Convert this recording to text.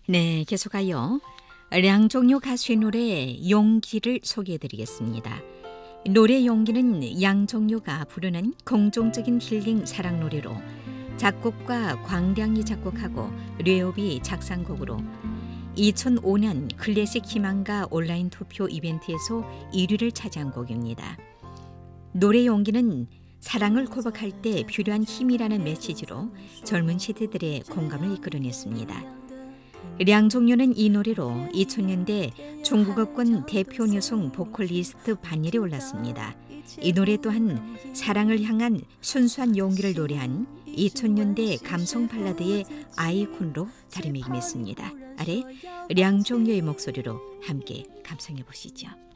네, 계속하여 량종료 가수의 노래 용기를 소개해드리겠습니다. 노래 용기는 양종료가 부르는 공종적인 힐링 사랑 노래로 작곡과 광량이 작곡하고 뢰옵이 작사곡으로 2005년 클래식 희망가 온라인 투표 이벤트에서 1위를 차지한 곡입니다. 노래 용기는 사랑을 고백할 때 필요한 힘이라는 메시지로 젊은 세대들의 공감을 이끌어냈습니다. 량종료는 이 노래로 2000년대 중국어권 대표 여성 보컬리스트 반열에 올랐습니다. 이 노래 또한 사랑을 향한 순수한 용기를 노래한 2000년대 감성 발라드의 아이콘으로 자리매김했습니다. 아래 량종료의 목소리로 함께 감상해 보시죠.